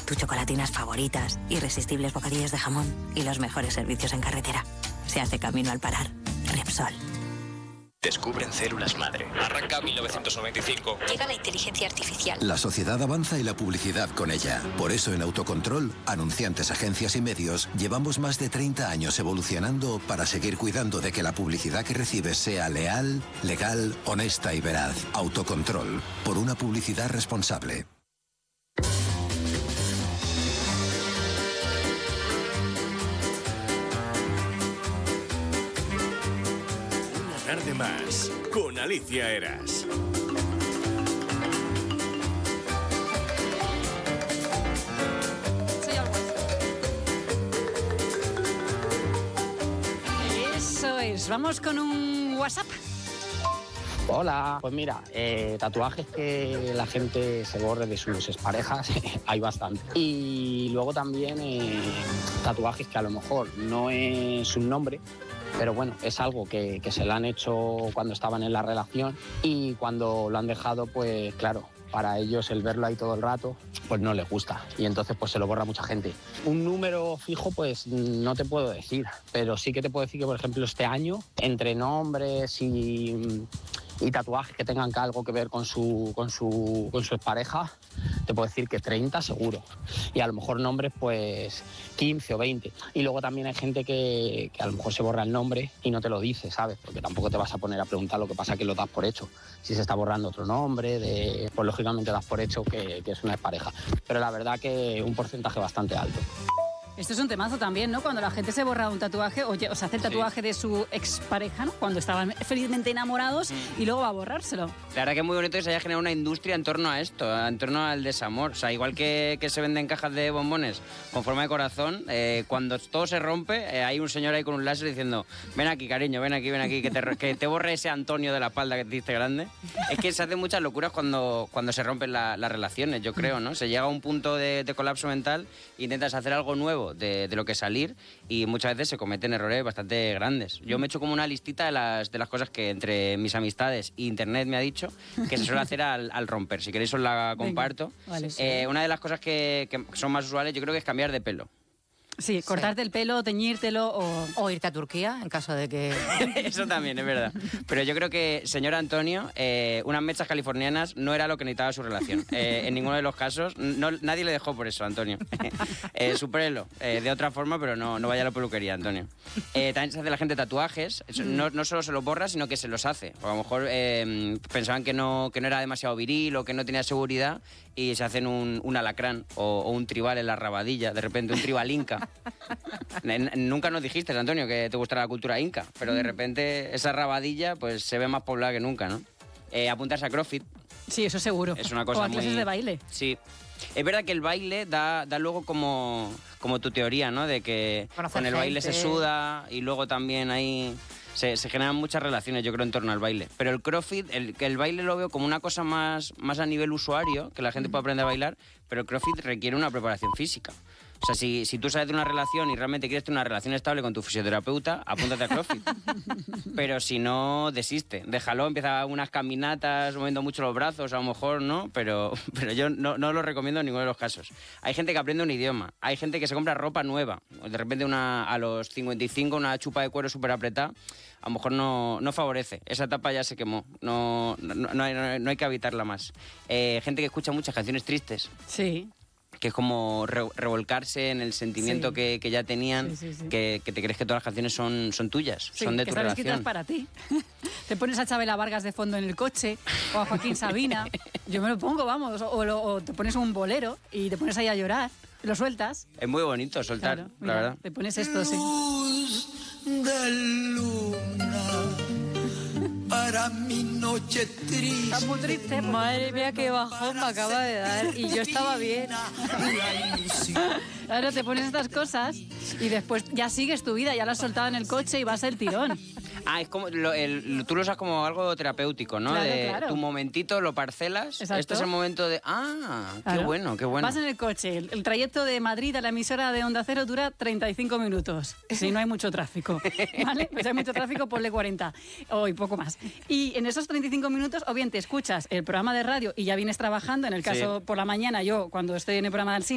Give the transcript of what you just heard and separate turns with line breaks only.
tus chocolatinas favoritas, irresistibles bocadillos de jamón y los mejores servicios en carretera. Se hace camino al parar. Repsol.
Descubren células madre. Arranca 1995.
Llega la inteligencia artificial.
La sociedad avanza y la publicidad con ella. Por eso en Autocontrol, anunciantes, agencias y medios, llevamos más de 30 años evolucionando para seguir cuidando de que la publicidad que recibes sea leal, legal, honesta y veraz. Autocontrol. Por una publicidad responsable.
Tarde más con Alicia Eras.
Eso es, vamos con un WhatsApp.
Hola, pues mira, tatuajes que la gente se borre de sus exparejas, hay bastante. Y luego también tatuajes que a lo mejor no es un nombre, pero bueno, es algo que se le han hecho cuando estaban en la relación y cuando lo han dejado, pues claro, para ellos el verlo ahí todo el rato, pues no les gusta y entonces pues se lo borra mucha gente. Un número fijo pues no te puedo decir, pero sí que te puedo decir que por ejemplo este año, entre nombres y tatuajes que tengan algo que ver con su expareja, te puedo decir que 30 seguro. Y a lo mejor nombres pues 15 o 20. Y luego también hay gente que a lo mejor se borra el nombre y no te lo dice, ¿sabes? Porque tampoco te vas a poner a preguntar, lo que pasa que lo das por hecho. Si se está borrando otro nombre, pues lógicamente das por hecho que es una expareja. Pero la verdad que un porcentaje bastante alto.
Esto es un temazo también, ¿no? Cuando la gente se borra un tatuaje o se hace el tatuaje de su expareja, ¿no? Cuando estaban felizmente enamorados y luego va a borrárselo.
La verdad que es muy bonito que se haya generado una industria en torno a esto, en torno al desamor. O sea, igual que se venden cajas de bombones con forma de corazón, cuando todo se rompe, hay un señor ahí con un láser diciendo: ven aquí, cariño, ven aquí, que te borre ese Antonio de la espalda que te diste grande. Es que se hacen muchas locuras cuando se rompen las relaciones, yo creo, ¿no? Se llega a un punto de colapso mental, intentas hacer algo nuevo de lo que salir y muchas veces se cometen errores bastante grandes. Yo me he hecho como una listita de las cosas que entre mis amistades e internet me ha dicho que se suele hacer al romper. Si queréis os la comparto.
Vale.
Una de las cosas que son más usuales yo creo que es cambiar de pelo.
Sí, cortarte el pelo, teñírtelo
o irte a Turquía en caso de que...
Eso también, es verdad. Pero yo creo que, señor Antonio, unas mechas californianas no era lo que necesitaba su relación. En ninguno de los casos. Nadie le dejó por eso, Antonio. Supérelo de otra forma, pero no vaya a la peluquería, Antonio. También se hace la gente tatuajes. No solo se los borra, sino que se los hace. O a lo mejor pensaban que no era demasiado viril o que no tenía seguridad y se hacen un alacrán o un tribal en la rabadilla. De repente, un tribal inca. Nunca nos dijiste, Antonio, que te gustara la cultura inca, pero de repente esa rabadilla pues se ve más poblada que nunca, ¿no? Apuntarse a CrossFit.
Sí, eso seguro.
Es una cosa
o a clases de baile.
Sí. Es verdad que el baile da luego como tu teoría, ¿no? De que con el baile se suda y luego también ahí se generan muchas relaciones, yo creo, en torno al baile. Pero el CrossFit, el baile lo veo como una cosa más a nivel usuario, que la gente puede aprender a bailar, pero el CrossFit requiere una preparación física. O sea, si tú sales de una relación y realmente quieres tener una relación estable con tu fisioterapeuta, apúntate a CrossFit. Pero si no, desiste. Déjalo, empieza unas caminatas, moviendo mucho los brazos, a lo mejor, ¿no? Pero yo no lo recomiendo en ninguno de los casos. Hay gente que aprende un idioma, hay gente que se compra ropa nueva. De repente a los 55 una chupa de cuero súper apretada, a lo mejor no favorece. Esa etapa ya se quemó. No hay que evitarla más. Gente que escucha muchas canciones tristes.
Sí.
Que es como revolcarse en el sentimiento que ya tenían, sí. Que te crees que todas las canciones son tuyas, son de tu relación.
Que están escritas para ti. Te pones a Chabela Vargas de fondo en el coche, o a Joaquín Sabina, yo me lo pongo, vamos, o te pones un bolero y te pones ahí a llorar, lo sueltas.
Es muy bonito soltar, claro, mira, la verdad.
Te pones esto, sí.
Luz de luna para mi noche triste.
Está muy triste.
Madre mía, qué bajón me acaba de dar. Y yo estaba bien.
Claro, te pones estas cosas y después ya sigues tu vida, ya la has soltado en el coche y vas el tirón.
Es como tú lo usas como algo terapéutico, ¿no?
Claro.
Tu momentito lo parcelas.
Exacto.
Este es el momento de... claro. Qué bueno.
Vas en el coche. El trayecto de Madrid a la emisora de Onda Cero dura 35 minutos. Si no hay mucho tráfico, ¿vale? Pues hay mucho tráfico, ponle 40 o y poco más. Y en esos 35 minutos, o bien te escuchas el programa de radio y ya vienes trabajando. En el caso, por la mañana, yo cuando estoy en el programa del